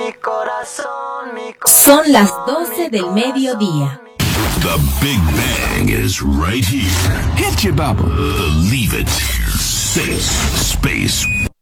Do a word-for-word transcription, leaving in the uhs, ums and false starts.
mi corazón, mi corazón. Son las doce del mediodía. The Big Bang is right here. Hit you, Bubba. Believe it. Safe Space